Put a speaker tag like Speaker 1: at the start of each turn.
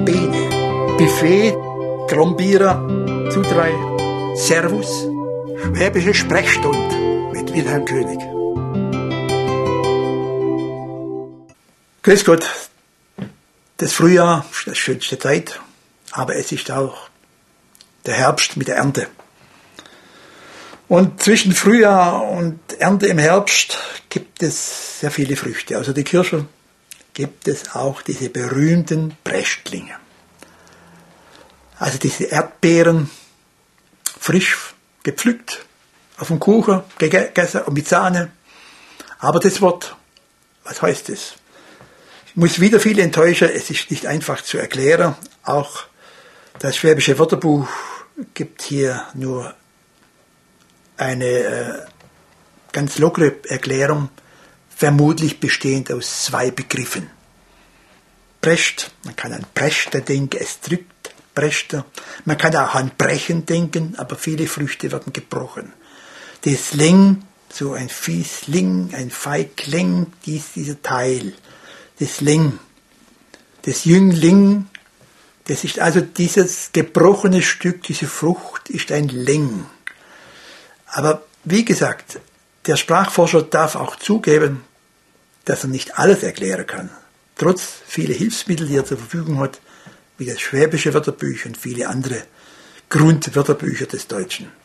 Speaker 1: Bene, Buffet, Trombierer, Zudrei, Servus, Schwäbische Sprechstunde mit Wilhelm König. Grüß Gott, das Frühjahr ist die schönste Zeit, aber es ist auch der Herbst mit der Ernte. Und zwischen Frühjahr und Ernte im Herbst gibt es sehr viele Früchte. Also die Kirsche gibt es auch diese berühmten Prechtlinge. Also diese Erdbeeren, frisch gepflückt, auf dem Kuchen gegessen und mit Sahne. Aber das Wort, was heißt es? Ich muss wieder viele enttäuschen, es ist nicht einfach zu erklären. Auch das Schwäbische Wörterbuch gibt hier nur eine ganz lockere Erklärung, vermutlich bestehend aus zwei Begriffen. Precht, man kann an Prechter denken, es drückt Prechter. Man kann auch an Brechen denken, aber viele Früchte werden gebrochen. Das Ling, so ein Fiesling, ein Feigling, dieser Teil. Das Ling, das Jüngling, das ist also dieses gebrochene Stück, diese Frucht ist ein Ling. Aber wie gesagt, der Sprachforscher darf auch zugeben, dass er nicht alles erklären kann, trotz vieler Hilfsmittel, die er zur Verfügung hat, wie das Schwäbische Wörterbuch und viele andere Grundwörterbücher des Deutschen.